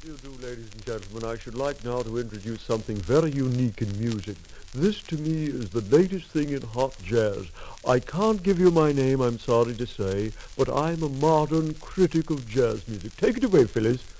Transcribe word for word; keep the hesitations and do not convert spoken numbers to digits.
you do, ladies and gentlemen, I should like now to introduce something very unique in music. This, to me, is the latest thing in hot jazz. I can't give you my name, I'm sorry to say, but I'm a modern critic of jazz music. Take it away, Phyllis.